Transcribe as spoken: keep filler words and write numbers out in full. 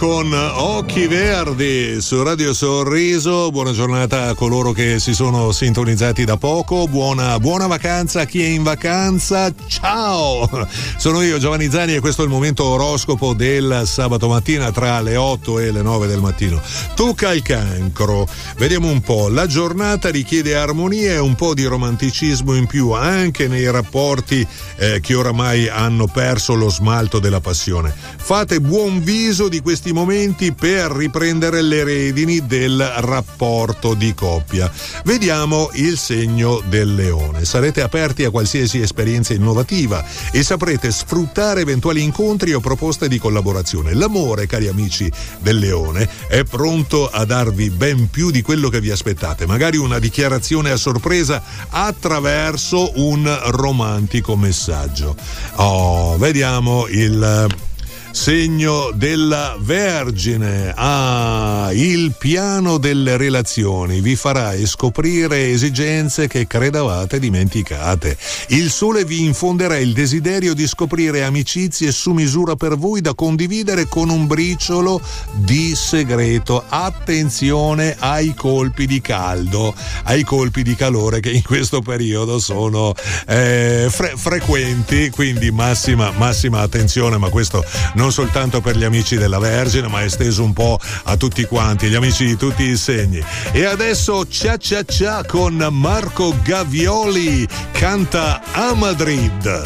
con Occhi Verdi su Radio Sorriso. Buona giornata a coloro che si sono sintonizzati da poco. Buona, buona vacanza a chi è in vacanza. Ciao! Sono io, Giovanni Zani, e questo è il momento oroscopo del sabato mattina tra le otto e le nove del mattino. Tocca al Cancro. Vediamo un po'. La giornata richiede armonia e un po' di romanticismo in più anche nei rapporti eh, che oramai hanno perso lo smalto della passione. Fate buon viso di questi momenti per riprendere le redini del rapporto di coppia. Vediamo il segno del Leone. Sarete aperti a qualsiasi esperienza innovativa e saprete sfruttare eventuali incontri o proposte di collaborazione. L'amore, cari amici del Leone, è pronto a darvi ben più di quello che vi aspettate, magari una dichiarazione a sorpresa attraverso un romantico messaggio. Oh, vediamo il segno della Vergine. Ah, il piano delle relazioni vi farà scoprire esigenze che credevate dimenticate. Il sole vi infonderà il desiderio di scoprire amicizie su misura per voi da condividere con un briciolo di segreto. Attenzione ai colpi di caldo, ai colpi di calore che in questo periodo sono eh, fre- frequenti, quindi massima, massima attenzione, ma questo non soltanto per gli amici della Vergine, ma esteso un po' a tutti quanti, gli amici di tutti i segni. E adesso Cia Cia Cia con Marco Gavioli, canta A Madrid.